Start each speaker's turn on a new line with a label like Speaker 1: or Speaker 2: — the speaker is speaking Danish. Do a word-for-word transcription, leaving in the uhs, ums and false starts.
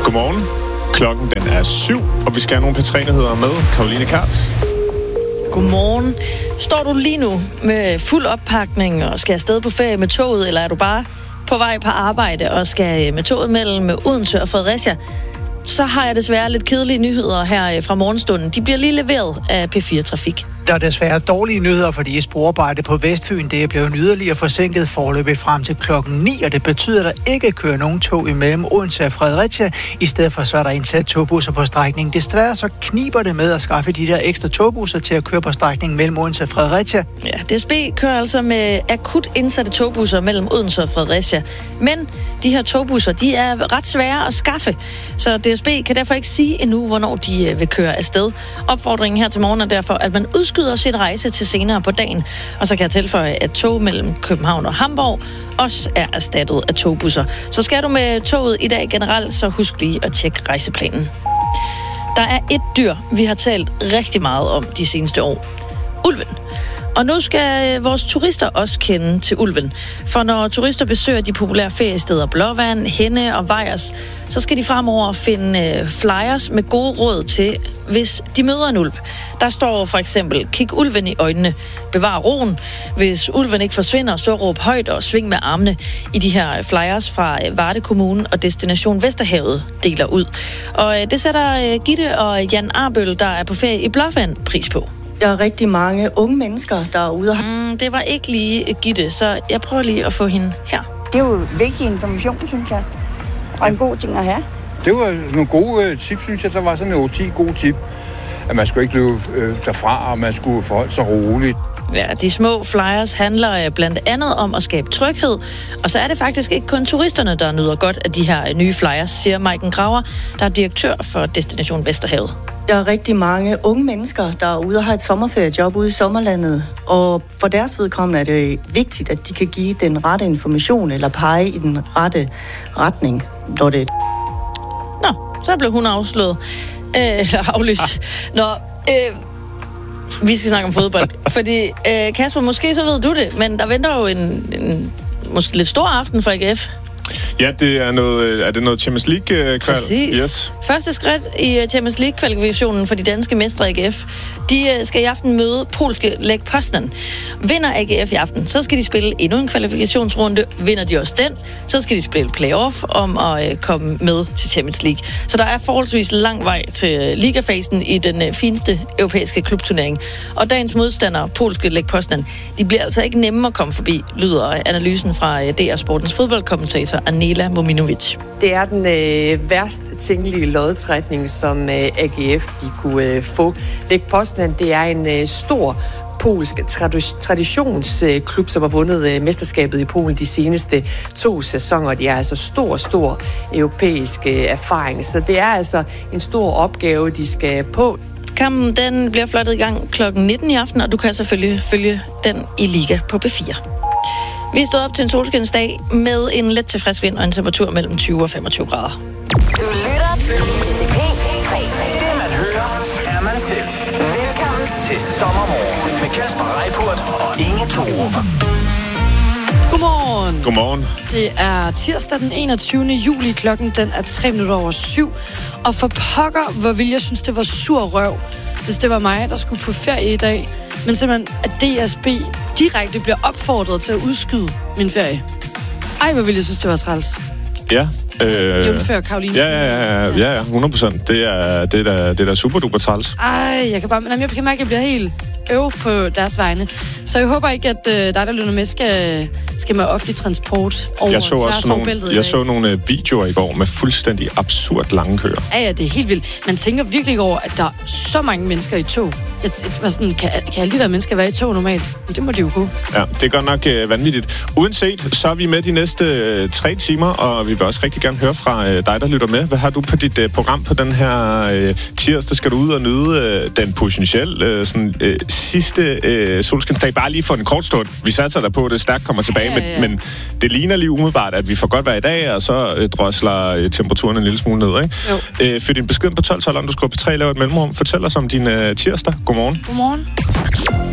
Speaker 1: Godmorgen. Klokken den er syv, og vi skal have nogle P tre-nyheder med Karoline Kjærs.
Speaker 2: Godmorgen. Står du lige nu med fuld oppakning og skal afsted på ferie med toget, eller er du bare på vej på arbejde og skal med toget mellem Odense og Fredericia, så har jeg desværre lidt kedelige nyheder her fra morgenstunden. De bliver lige leveret af P fire Trafik.
Speaker 3: Der er desværre dårlige nyheder, fordi sporarbejde på Vestfyn, det er blevet yderligere forsinket forløbet frem til klokken ni, og det betyder, at der ikke kører nogen tog imellem Odense og Fredericia. I stedet for så er der indsat togbusser på strækningen. Desværre så kniber det med at skaffe de der ekstra togbusser til at køre på strækningen mellem Odense og Fredericia.
Speaker 2: Ja, D S B kører altså med akut indsatte togbusser mellem Odense og Fredericia. Men de her togbusser, de er ret svære at skaffe, så D S B kan derfor ikke sige endnu, hvornår de vil køre afsted. Opfordringen her til morgen er derfor, at man udskyder sit rejse til senere på dagen. Og så kan jeg tilføje, at tog mellem København og Hamburg også er erstattet af togbusser. Så skal du med toget i dag generelt, så husk lige at tjekke rejseplanen. Der er et dyr, vi har talt rigtig meget om de seneste år. Ulven. Og nu skal vores turister også kende til ulven. For når turister besøger de populære feriesteder Blåvand, Henne og Vejers, så skal de fremover finde flyers med gode råd til, hvis de møder en ulv. Der står for eksempel, kig ulven i øjnene, bevar roen. Hvis ulven ikke forsvinder, så råb højt og sving med armene. I de her flyers fra Varde Kommune og Destination Vesterhavet deler ud. Og det sætter Gitte og Jan Arbøl, der er på ferie i Blåvand, pris på.
Speaker 4: Der er rigtig mange unge mennesker, der er ude.
Speaker 2: Mm, det var ikke lige Gitte, så jeg prøver lige at få hende her.
Speaker 5: Det er jo vigtig information, synes jeg. Og en god ting at have.
Speaker 6: Det var nogle gode tips, synes jeg. Der var sådan otte ti gode tip. At man skulle ikke løbe øh, derfra, og man skulle forholde sig roligt.
Speaker 2: Ja, de små flyers handler blandt andet om at skabe tryghed. Og så er det faktisk ikke kun turisterne, der nyder godt af de her nye flyers, siger Maiken Graver, der er direktør for Destination Vesterhavet.
Speaker 4: Der er rigtig mange unge mennesker, der er ude og har et sommerferiejob ude i sommerlandet. Og for deres vedkommende er det vigtigt, at de kan give den rette information eller pege i den rette retning, når det...
Speaker 2: Nå, så blev hun afslået. Øh, eller aflyst. Nå, øh... Vi skal snakke om fodbold, fordi øh, Kasper, måske så ved du det, men der venter jo en, en måske lidt stor aften for A G F.
Speaker 1: Ja, det er noget, er det noget Champions League-kval?
Speaker 2: Præcis.
Speaker 1: Yes.
Speaker 2: Første skridt i Champions League-kvalifikationen for de danske mestre A G F. De skal i aften møde polske Lech Poznan. Vinder A G F i aften, så skal de spille endnu en kvalifikationsrunde. Vinder de også den, så skal de spille playoff om at komme med til Champions League. Så der er forholdsvis lang vej til ligafasen i den fineste europæiske klubturnering. Og dagens modstandere, polske Lech Poznan, de bliver altså ikke nemme at komme forbi, lyder analysen fra D R Sportens fodboldkommentator Anela Mominovic.
Speaker 7: Det er den øh, værst tænkelige lodtrækning, som øh, A G F de kunne øh, få. Lech Poznan, det er en øh, stor polsk trad- traditionsklub, øh, som har vundet øh, mesterskabet i Polen de seneste to sæsoner. De har altså stor, stor europæisk øh, erfaring, så det er altså en stor opgave, de skal på.
Speaker 2: Kampen den bliver flottet i gang klokken nitten i aften, og du kan selvfølgelig følge den i Liga på B fire. Vi er stået op til en solskinsdag med en let til frisk vind og en temperatur mellem tyve og femogtyve grader.
Speaker 8: Du lytter til P tre. Det man hører, er man selv. Velkommen til Sommermorgen med Kasper Reippurt og Inge Thorup.
Speaker 9: Godmorgen.
Speaker 1: Godmorgen.
Speaker 9: Det er tirsdag den enogtyvende juli, klokken den er tre minutter over syv. Og for pokker, hvor ville jeg synes, det var sur røv, hvis det var mig, der skulle på ferie i dag. Men simpelthen, at D S B direkte bliver opfordret til at udskyde min ferie. Ej, hvor ville jeg synes, det var træls.
Speaker 1: Ja. Øh,
Speaker 9: Jævnfør Karoline.
Speaker 1: Ja, ja, ja, ja, ja, hundrede procent. Det er, det er da, det er da super duper træls.
Speaker 9: Ej, jeg kan bare, jeg kan mærke, at jeg bliver helt øv på deres vegne. Så jeg håber ikke, at øh, dig, der lytter med, skal, skal med offentlig transport over
Speaker 1: jeg så også nogle, Jeg så nogle videoer i går med fuldstændig absurd lange køer.
Speaker 9: Ja, ja, det er helt vildt. Man tænker virkelig ikke over, at der er så mange mennesker i tog. Jeg, jeg, sådan, kan, kan alle de der mennesker være i tog normalt? Men det må de jo kunne.
Speaker 1: Ja, det er godt nok øh, vanvittigt. Uanset, så er vi med de næste øh, tre timer, og vi vil også rigtig gerne høre fra øh, dig, der lytter med. Hvad har du på dit øh, program på den her øh, tirsdag? Skal du ud og nyde øh, den potentielle øh, sådan, øh, sidste øh, solskinsdag? Bare lige for en kort stund. Vi satser der på, at det stærkt kommer tilbage, ja, ja, ja. Men, men det ligner lige umiddelbart, at vi får godt være i dag, og så øh, drosler øh, temperaturen en lille smule ned, ikke? Øh, fyr din besked på tolv tolv, om du skal på tre, lave et mellemrum. Fortæl os om din øh, tirsdag. Godmorgen.
Speaker 9: Godmorgen.